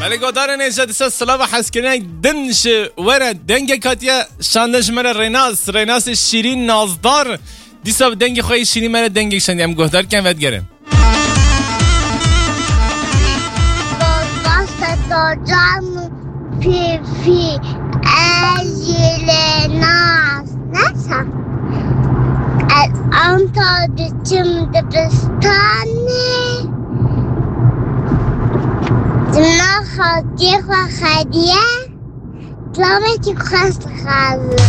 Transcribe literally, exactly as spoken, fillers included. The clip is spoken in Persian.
بله گودار نیجا دیسا سلاو حسکنه دنش وره دنگ کاتیا شاندش مره ریناس ریناس شیرین نازدار دیسا دنگ خواهی شیرین مره دنگ شندیم گودار کن ود گرم تا جان پی پی ایل ناز نسا الان تا دچم دبستانه زمنا خاطی خوا خدیه کلامتی خواست خواست